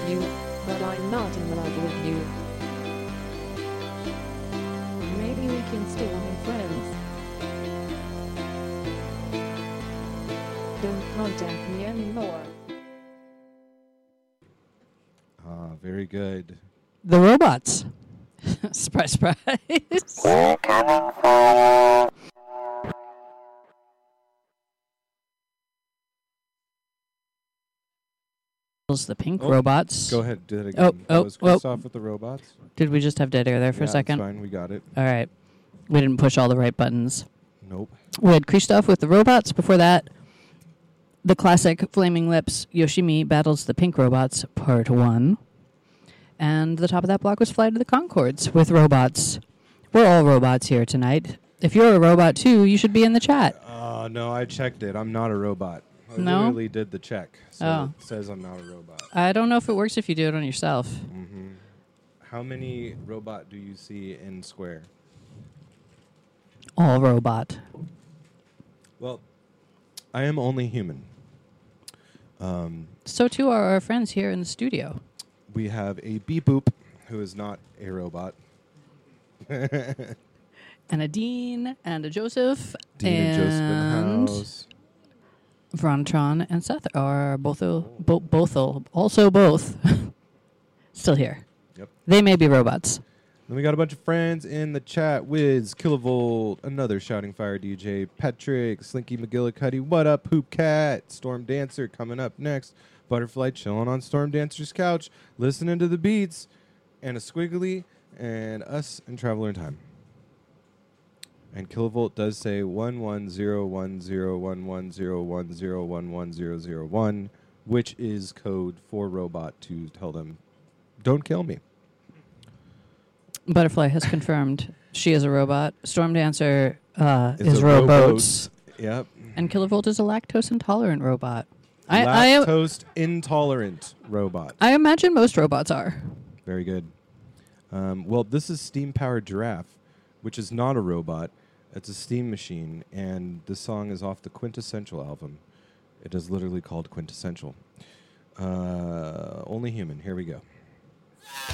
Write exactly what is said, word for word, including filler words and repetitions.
with you, but I'm not in love with you. Maybe we can still be friends. Don't contact me anymore. Ah, very good. The Robots. Surprise, surprise. The Pink Oh, Robots. Go ahead, do it again. Oh, that oh, was oh. Christoph with the Robots. Did we just have dead air there for yeah, a second? It's fine, we got it. All right. We didn't push all the right buttons. Nope. We had Christoph with the Robots. Before that, the classic Flaming Lips Yoshimi Battles the Pink Robots, Part one. And the top of that block was Flight of the Conchords with Robots. We're all robots here tonight. If you're a robot, too, you should be in the chat. Uh, no, I checked it. I'm not a robot. I No? literally did the check. So Oh. it says I'm not a robot. I don't know if it works if you do it on yourself. Mm-hmm. How many robot do you see in Square? All robot. Well, I am only human. Um, So, too, are our friends here in the studio. we have a Beep Boop, who is not a robot. And a Dean and a Joseph. Dean and, Joseph in the house. Vrontron and Seth are both, bo- both also both still here. Yep. They may be robots. Then we got a bunch of friends in the chat. Wiz, Kilovolt, another Shouting Fire D J, Patrick, Slinky McGillicuddy, what up, Hoop Cat, Storm Dancer coming up next, Butterfly chilling on Storm Dancer's couch, listening to the beats, and a Squiggly, and us and Traveler in Time. And Kilovolt does say one one zero one zero one one zero one zero one one zero zero one, which is code for robot to tell them, don't kill me. Butterfly has confirmed she is a robot. Storm Dancer uh, It's is a robots. Yep. And Kilovolt is a lactose intolerant robot. I, I, Lactose intolerant robot. I imagine most robots are. Very good. Um, well, this is Steam Powered Giraffe, which is not a robot. It's a steam machine, and this song is off the Quintessential album. It is literally called Quintessential. Uh, only human. Here we go.